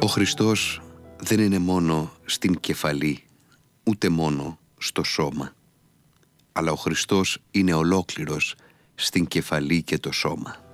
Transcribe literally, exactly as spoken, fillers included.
Ο Χριστός δεν είναι μόνο στην κεφαλή, ούτε μόνο στο σώμα, αλλά ο Χριστός είναι ολόκληρος στην κεφαλή και το σώμα.